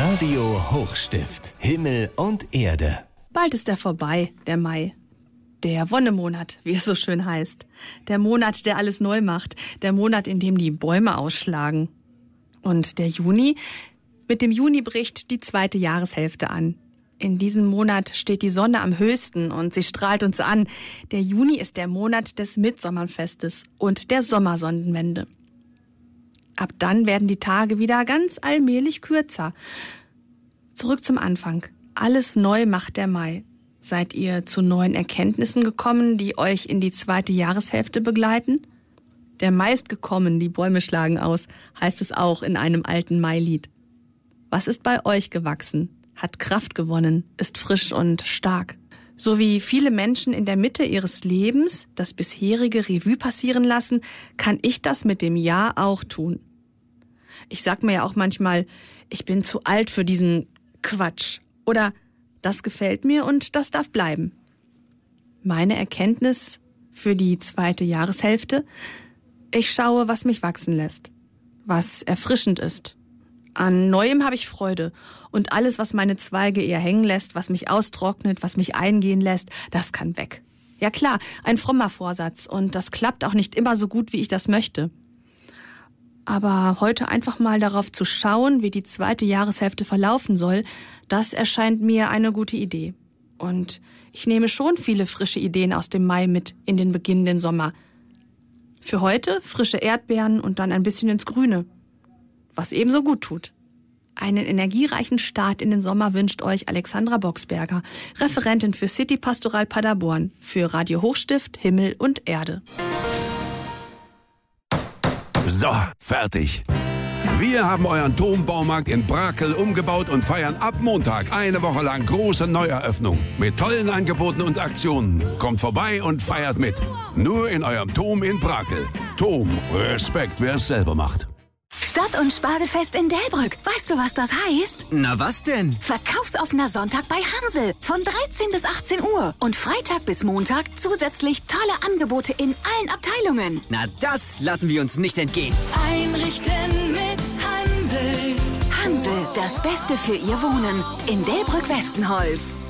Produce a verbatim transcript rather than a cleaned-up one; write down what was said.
Radio Hochstift. Himmel und Erde. Bald ist er vorbei, der Mai. Der Wonnemonat, wie es so schön heißt. Der Monat, der alles neu macht. Der Monat, in dem die Bäume ausschlagen. Und der Juni? Mit dem Juni bricht die zweite Jahreshälfte an. In diesem Monat steht die Sonne am höchsten und sie strahlt uns an. Der Juni ist der Monat des Mitsommerfestes und der Sommersonnenwende. Ab dann werden die Tage wieder ganz allmählich kürzer. Zurück zum Anfang. Alles neu macht der Mai. Seid ihr zu neuen Erkenntnissen gekommen, die euch in die zweite Jahreshälfte begleiten? Der Mai ist gekommen, die Bäume schlagen aus, heißt es auch in einem alten Mailied. Was ist bei euch gewachsen, hat Kraft gewonnen, ist frisch und stark? So wie viele Menschen in der Mitte ihres Lebens das bisherige Revue passieren lassen, kann ich das mit dem Jahr auch tun. Ich sag mir ja auch manchmal, ich bin zu alt für diesen Quatsch. Oder das gefällt mir und das darf bleiben. Meine Erkenntnis für die zweite Jahreshälfte: Ich schaue, was mich wachsen lässt, was erfrischend ist. An Neuem habe ich Freude und alles, was meine Zweige eher hängen lässt, was mich austrocknet, was mich eingehen lässt, das kann weg. Ja klar, ein frommer Vorsatz und das klappt auch nicht immer so gut, wie ich das möchte. Aber heute einfach mal darauf zu schauen, wie die zweite Jahreshälfte verlaufen soll, das erscheint mir eine gute Idee. Und ich nehme schon viele frische Ideen aus dem Mai mit in den beginnenden Sommer. Für heute frische Erdbeeren und dann ein bisschen ins Grüne, was ebenso gut tut. Einen energiereichen Start in den Sommer wünscht euch Alexandra Boxberger, Referentin für City Pastoral Paderborn, für Radio Hochstift, Himmel und Erde. So, fertig. Wir haben euren Turmbaumarkt in Brakel umgebaut und feiern ab Montag eine Woche lang große Neueröffnung mit tollen Angeboten und Aktionen. Kommt vorbei und feiert mit. Nur in eurem Turm in Brakel. Turm, Respekt, wer es selber macht. Stadt- und Spargelfest in Delbrück. Weißt du, was das heißt? Na, was denn? Verkaufsoffener Sonntag bei Hansel. Von dreizehn bis achtzehn Uhr. Und Freitag bis Montag zusätzlich tolle Angebote in allen Abteilungen. Na, das lassen wir uns nicht entgehen. Einrichten mit Hansel. Hansel, das Beste für Ihr Wohnen. In Delbrück-Westenholz.